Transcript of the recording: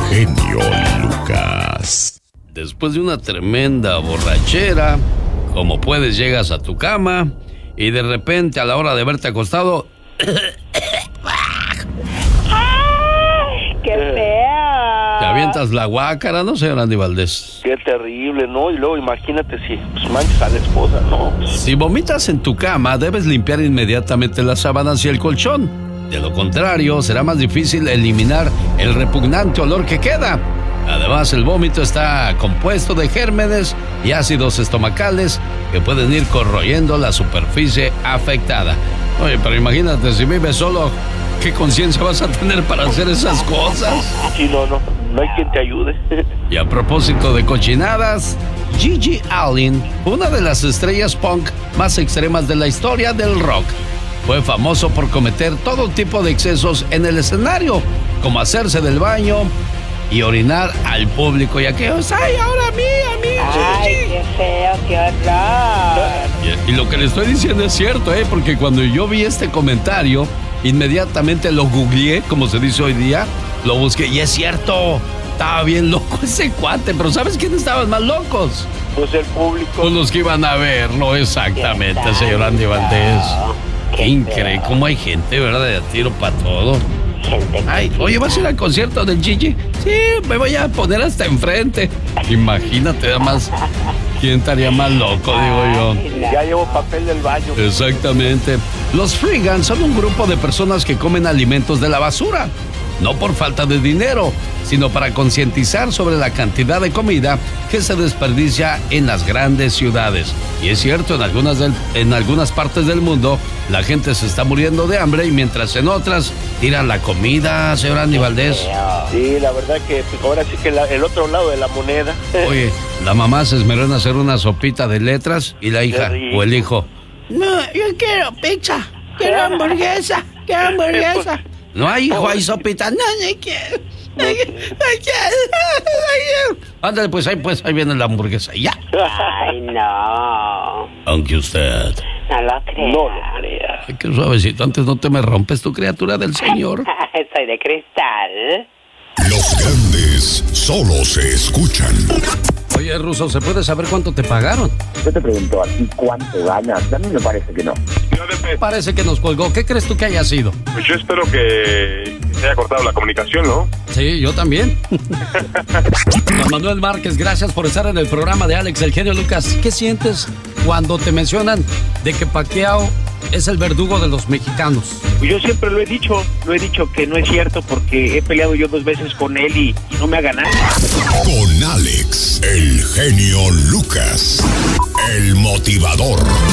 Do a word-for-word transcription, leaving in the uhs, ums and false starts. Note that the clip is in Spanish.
genio Lucas. Después de una tremenda borrachera, como puedes, llegas a tu cama y de repente a la hora de verte acostado... ¡Ay, qué fea! Te avientas la guácara, ¿no, señor Andy Valdés? Qué terrible, ¿no? Y luego imagínate si pues, manchas a la esposa, ¿no? Si vomitas en tu cama, debes limpiar inmediatamente las sábanas y el colchón. De lo contrario, será más difícil eliminar el repugnante olor que queda. Además, el vómito está compuesto de gérmenes y ácidos estomacales que pueden ir corroyendo la superficie afectada. Oye, pero imagínate, si vives solo, ¿qué conciencia vas a tener para hacer esas cosas? Sí, no, no, no hay quien te ayude. Y a propósito de cochinadas, Gigi Allen, una de las estrellas punk más extremas de la historia del rock, fue famoso por cometer todo tipo de excesos en el escenario, como hacerse del baño y orinar al público. Y aquellos, ¡ay, ahora a mí, a mí! ¡Ay, qué feo, qué horror! Y, y lo que le estoy diciendo es cierto, ¿eh? Porque cuando yo vi este comentario, inmediatamente lo googleé, como se dice hoy día, lo busqué, y es cierto, estaba bien loco ese cuate, pero ¿sabes quiénes estaban más locos? Pues el público. Pues los que iban a verlo, exactamente, señor Andy Valdés. Qué increíble, cómo hay gente, ¿verdad? De tiro para todo. Gente. Ay, oye, ¿vas a ir al concierto del Gigi? Sí, me voy a poner hasta enfrente. Imagínate, además, ¿quién estaría más loco, digo yo? Ya llevo papel del baño. Exactamente. Los Freegans son un grupo de personas que comen alimentos de la basura. No por falta de dinero, sino para concientizar sobre la cantidad de comida que se desperdicia en las grandes ciudades. Y es cierto, en algunas, del, en algunas partes del mundo la gente se está muriendo de hambre y mientras en otras tiran la comida, señor Andy Valdés. Sí, la verdad que pues, ahora sí que la, el otro lado de la moneda. Oye, la mamá se esmeró en hacer una sopita de letras y la hija o el hijo, no, yo quiero pizza, quiero hamburguesa, quiero hamburguesa. No hay, hijo, hay sopita. No, no quiero. No quiero. Ándale, pues ahí, pues ahí viene la hamburguesa. Ya. Ay, no. Aunque usted. No lo creo. No lo crea. Ay, qué suavecito. Antes no te me rompes, tu criatura del Señor. Soy de cristal. Los grandes solo se escuchan. Oye, Ruso, ¿se puede saber cuánto te pagaron? Yo te pregunto a ti cuánto ganas. A mí me parece que no. Parece que nos colgó. ¿Qué crees tú que haya sido? Pues yo espero que se haya cortado la comunicación, ¿no? Sí, yo también. Juan Manuel Márquez, gracias por estar en el programa de Alex, el genio Lucas. ¿Qué sientes cuando te mencionan de que Pacquiao es el verdugo de los mexicanos? Yo siempre lo he dicho, lo he dicho que no es cierto porque he peleado yo dos veces con él y, y no me ha ganado. Con Alex, el genio Lucas, el motivador.